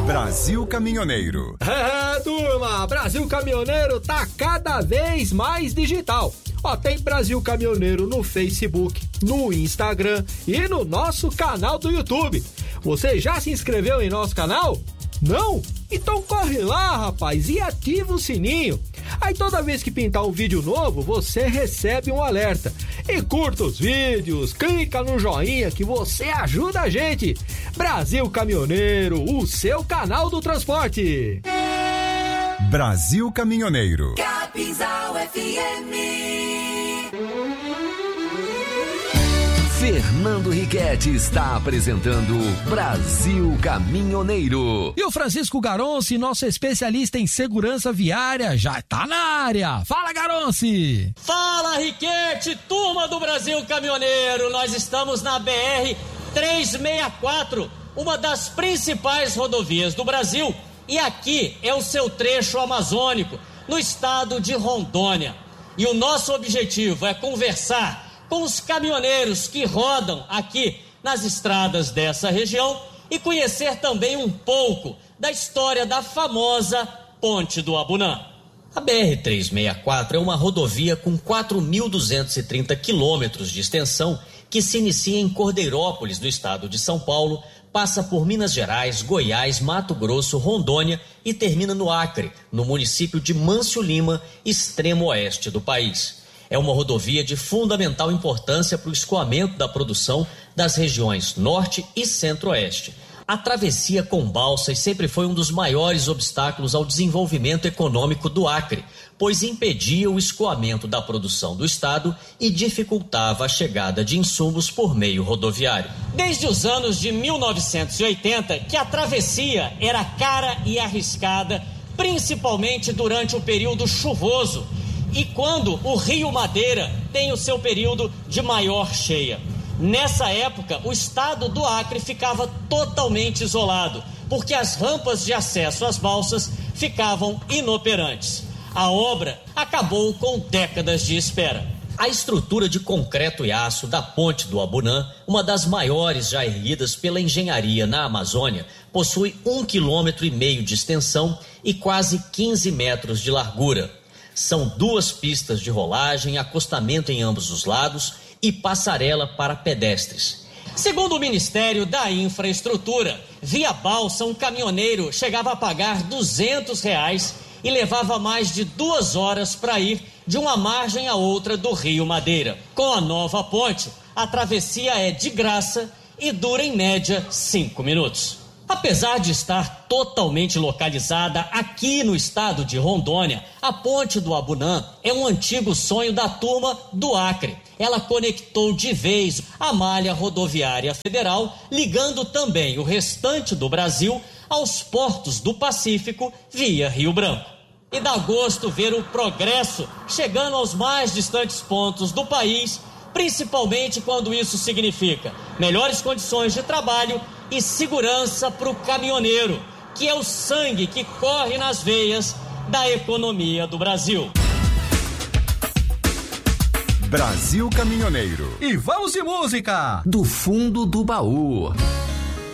Brasil Caminhoneiro. Turma, Brasil Caminhoneiro tá cada vez mais digital. Tem Brasil Caminhoneiro no Facebook, no Instagram e no nosso canal do YouTube. Você já se inscreveu em nosso canal? Não? Então corre lá, rapaz, e ativa o sininho. Aí toda vez que pintar um vídeo novo, você recebe um alerta. E curta os vídeos, clica no joinha que você ajuda a gente. Brasil Caminhoneiro, o seu canal do transporte. Brasil Caminhoneiro. Capinzal FM. Fernando Riquetti está apresentando Brasil Caminhoneiro. E o Francisco Garonci, nosso especialista em segurança viária, já está na área. Fala, Garonci! Fala, Riquetti, turma do Brasil Caminhoneiro. Nós estamos na BR-364, uma das principais rodovias do Brasil. E aqui é o seu trecho amazônico, no estado de Rondônia. E o nosso objetivo é conversar com os caminhoneiros que rodam aqui nas estradas dessa região e conhecer também um pouco da história da famosa Ponte do Abunã. A BR-364 é uma rodovia com 4.230 quilômetros de extensão que se inicia em Cordeirópolis, no estado de São Paulo, passa por Minas Gerais, Goiás, Mato Grosso, Rondônia e termina no Acre, no município de Mâncio Lima, extremo oeste do país. É uma rodovia de fundamental importância para o escoamento da produção das regiões Norte e Centro-Oeste. A travessia com balsas sempre foi um dos maiores obstáculos ao desenvolvimento econômico do Acre, pois impedia o escoamento da produção do estado e dificultava a chegada de insumos por meio rodoviário. Desde os anos de 1980, que a travessia era cara e arriscada, principalmente durante o período chuvoso, e quando o Rio Madeira tem o seu período de maior cheia. Nessa época, o estado do Acre ficava totalmente isolado, porque as rampas de acesso às balsas ficavam inoperantes. A obra acabou com décadas de espera. A estrutura de concreto e aço da Ponte do Abunã, uma das maiores já erguidas pela engenharia na Amazônia, possui 1,5 km de extensão e quase 15 metros de largura. São 2 pistas de rolagem, acostamento em ambos os lados e passarela para pedestres. Segundo o Ministério da Infraestrutura, via balsa um caminhoneiro chegava a pagar R$200 e levava mais de 2 horas para ir de uma margem a outra do Rio Madeira. Com a nova ponte, a travessia é de graça e dura em média 5 minutos. Apesar de estar totalmente localizada aqui no estado de Rondônia, a Ponte do Abunã é um antigo sonho da turma do Acre. Ela conectou de vez a malha rodoviária federal, ligando também o restante do Brasil aos portos do Pacífico via Rio Branco. E dá gosto ver o progresso chegando aos mais distantes pontos do país, principalmente quando isso significa melhores condições de trabalho e segurança para o caminhoneiro, que é o sangue que corre nas veias da economia do Brasil. Brasil Caminhoneiro. E vamos de música! Do fundo do baú.